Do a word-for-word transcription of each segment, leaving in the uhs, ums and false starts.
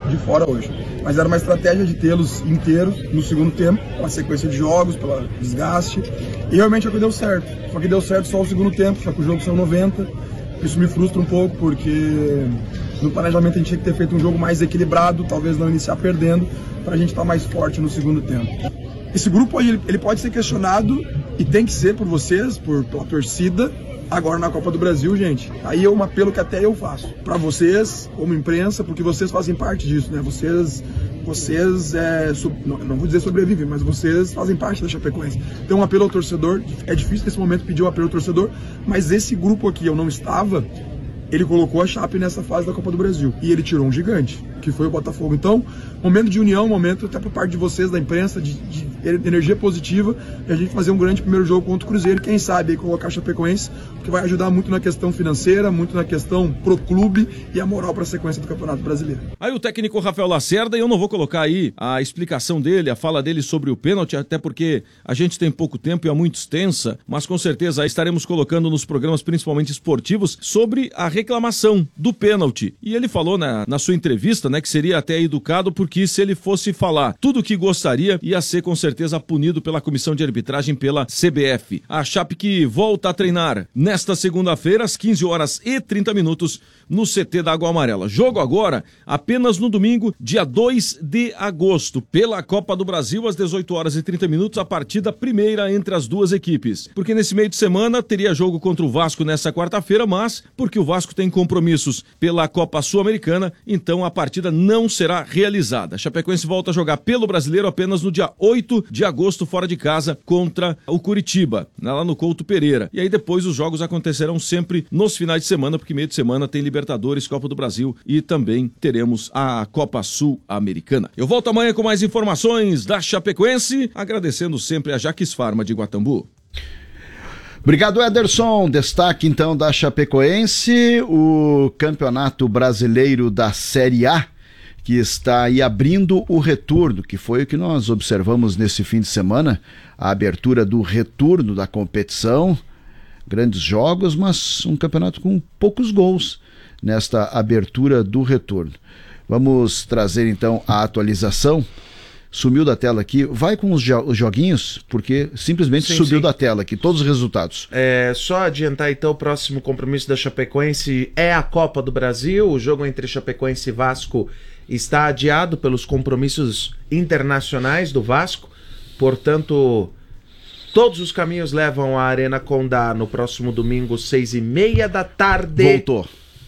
de fora hoje. Mas era uma estratégia de tê-los inteiros no segundo tempo, pela sequência de jogos, pelo desgaste. E realmente é o que deu certo. Só que deu certo só o segundo tempo, só que o jogo saiu noventa. Isso me frustra um pouco, porque no planejamento a gente tinha que ter feito um jogo mais equilibrado, talvez não iniciar perdendo, para a gente estar mais forte no segundo tempo. Esse grupo ele, ele pode ser questionado, e tem que ser por vocês, por, pela torcida, agora na Copa do Brasil, gente. Aí é um apelo que até eu faço, para vocês, como imprensa, porque vocês fazem parte disso, né? Vocês, vocês é, sub, não, não vou dizer sobrevivem, mas vocês fazem parte da Chapecoense. Então um apelo ao torcedor, é difícil nesse momento pedir um apelo ao torcedor, mas esse grupo aqui, eu não estava, ele colocou a Chape nessa fase da Copa do Brasil. E ele tirou um gigante, que foi o Botafogo. Então, momento de união, momento até por parte de vocês, da imprensa, de, de energia positiva, e a gente fazer um grande primeiro jogo contra o Cruzeiro, quem sabe aí colocar a Chapecoense, porque vai ajudar muito na questão financeira, muito na questão pro clube e a moral para a sequência do Campeonato Brasileiro. Aí o técnico Rafael Lacerda, e eu não vou colocar aí a explicação dele, a fala dele sobre o pênalti, até porque a gente tem pouco tempo e é muito extensa, mas com certeza aí estaremos colocando nos programas, principalmente esportivos, sobre a reclamação do pênalti. E ele falou na, na sua entrevista, né, que seria até educado, porque se ele fosse falar tudo o que gostaria, ia ser com certeza punido pela comissão de arbitragem, pela C B F. A Chape que volta a treinar nesta segunda-feira, às quinze horas e trinta minutos, no C T da Água Amarela. Jogo agora apenas no domingo, dia dois de agosto, pela Copa do Brasil, às dezoito horas e trinta minutos, a partida primeira entre as duas equipes. Porque nesse meio de semana teria jogo contra o Vasco nessa quarta-feira, mas porque o Vasco tem compromissos pela Copa Sul-Americana, então a partida não será realizada. A Chapecoense volta a jogar pelo Brasileiro apenas no dia oito de agosto, fora de casa, contra o Curitiba, lá no Couto Pereira. E aí depois os jogos acontecerão sempre nos finais de semana, porque meio de semana tem Libertadores, Copa do Brasil e também teremos a Copa Sul-Americana. Eu volto amanhã com mais informações da Chapecoense, agradecendo sempre a Jaques Farma de Guatambu. Obrigado, Ederson. Destaque então da Chapecoense, o Campeonato Brasileiro da Série A, que está aí abrindo o retorno, que foi o que nós observamos nesse fim de semana, a abertura do retorno da competição, grandes jogos, mas um campeonato com poucos gols nesta abertura do retorno. Vamos trazer então a atualização. Sumiu da tela aqui, vai com os, jo- os joguinhos, porque simplesmente sim, subiu sim. da tela aqui, todos os resultados. É, só adiantar então, o próximo compromisso da Chapecoense é a Copa do Brasil. O jogo entre Chapecoense e Vasco está adiado pelos compromissos internacionais do Vasco, portanto, todos os caminhos levam à Arena Condá no próximo domingo, seis e meia da tarde. Voltou.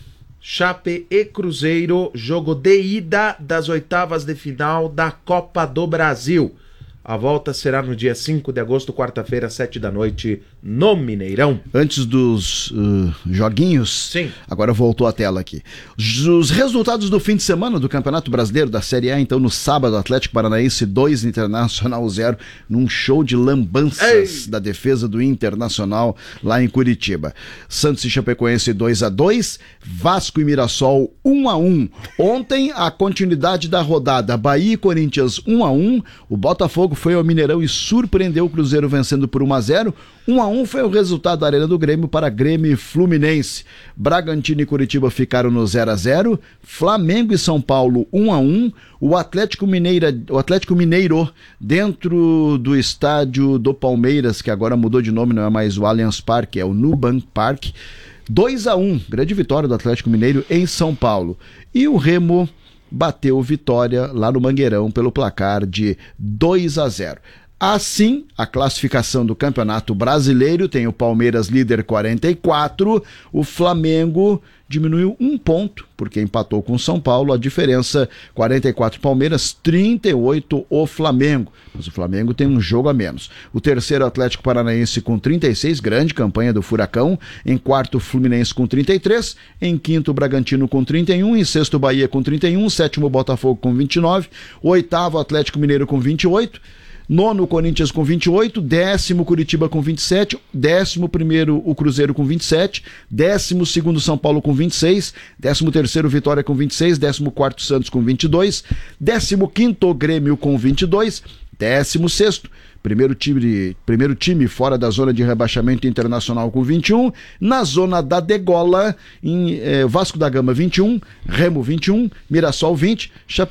Chape e Cruzeiro, jogo de ida das oitavas de final da Copa do Brasil. A volta será no dia cinco de agosto, quarta-feira, sete da noite, no Mineirão. Antes dos uh, joguinhos, sim. Agora voltou a tela aqui. Os resultados do fim de semana do Campeonato Brasileiro da Série A, então no sábado, Atlético Paranaense dois, Internacional zero, num show de lambanças Ei. da defesa do Internacional lá em Curitiba. Santos e Chapecoense dois a dois, Vasco e Mirassol um a um. Ontem, a continuidade da rodada, Bahia e Corinthians um a um, o Botafogo foi ao Mineirão e surpreendeu o Cruzeiro vencendo por um a zero. um a um foi o resultado da Arena do Grêmio para Grêmio e Fluminense. Bragantino e Curitiba ficaram no zero a zero. Flamengo e São Paulo um a um. O Atlético Mineira, o Atlético Mineiro dentro do estádio do Palmeiras, que agora mudou de nome, não é mais o Allianz Parque, é o Nubank Park. dois a um, grande vitória do Atlético Mineiro em São Paulo. E o Remo bateu Vitória lá no Mangueirão pelo placar de dois a zero. Assim, a classificação do Campeonato Brasileiro tem o Palmeiras líder quarenta e quatro, o Flamengo diminuiu um ponto, porque empatou com o São Paulo, a diferença quarenta e quatro Palmeiras, trinta e oito o Flamengo, mas o Flamengo tem um jogo a menos. O terceiro Atlético Paranaense com trinta e seis, grande campanha do Furacão, em quarto Fluminense com trinta e três, em quinto Bragantino com trinta e um, em sexto Bahia com trinta e um, sétimo Botafogo com vinte e nove, oitavo Atlético Mineiro com vinte e oito, nono Corinthians com vinte e oito, décimo Curitiba com vinte e sete, décimo primeiro o Cruzeiro com vinte e sete, décimo segundo São Paulo com vinte e seis, décimo terceiro Vitória com vinte e seis, décimo quarto Santos com vinte e dois, décimo quinto Grêmio com vinte e dois, décimo sexto Primeiro time, primeiro time fora da zona de rebaixamento Internacional com vinte e um, na zona da degola em eh, Vasco da Gama vinte e um, Remo vinte e um, Mirassol vinte,